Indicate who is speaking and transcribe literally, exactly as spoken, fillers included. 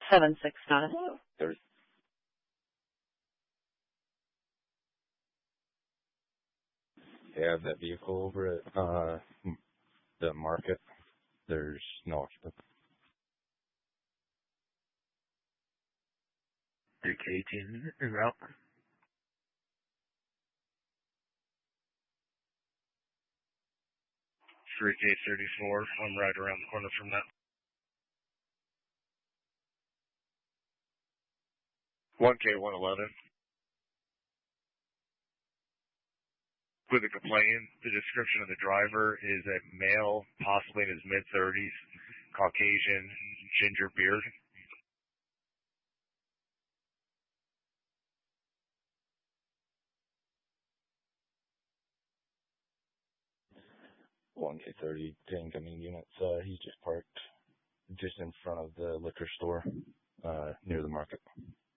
Speaker 1: seven six nine.
Speaker 2: There's They have that vehicle over at uh, the market. There's no occupant.
Speaker 3: three K eighteen en route. three K thirty-four, I'm right around the corner from that. one K one eleven. With a complaint, the description of the driver is a male, possibly in his mid-thirties, Caucasian, ginger beard.
Speaker 2: one K thirty to incoming units. Uh, he's just parked just in front of the liquor store uh, near the market.